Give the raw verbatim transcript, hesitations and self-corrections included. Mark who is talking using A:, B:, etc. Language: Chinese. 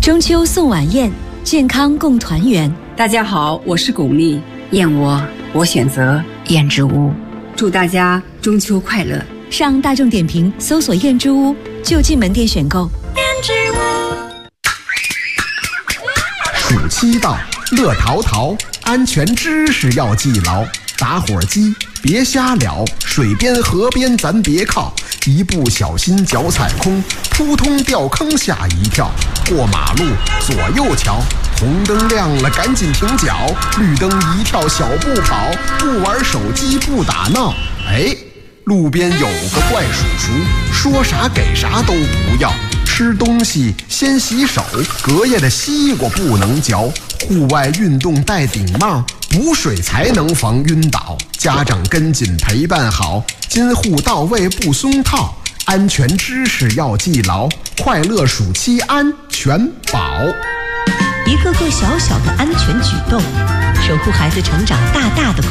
A: 中秋送晚宴，健康共团圆。
B: 大家好，我是巩俐，燕窝我选择燕之屋。祝大家中秋快乐！
A: 上大众点评搜索燕之屋，就近门店选购。燕之屋。
C: 暑期到，乐淘淘，安全知识要记牢。打火机别瞎燎，水边河边咱别靠，一不小心脚踩空，扑通掉坑吓一跳。过马路左右瞧，红灯亮了赶紧停脚，绿灯一跳小步跑，不玩手机不打闹。哎，路边有个怪叔叔，说啥给啥都不要，吃东西先洗手，隔夜的西瓜不能嚼，户外运动戴顶帽，补水才能防晕倒。家长跟紧陪伴好，监护到位不松套，安全知识要记牢，快乐暑期安全宝。
A: 一个个小小的安全举动，守护孩子成长大大的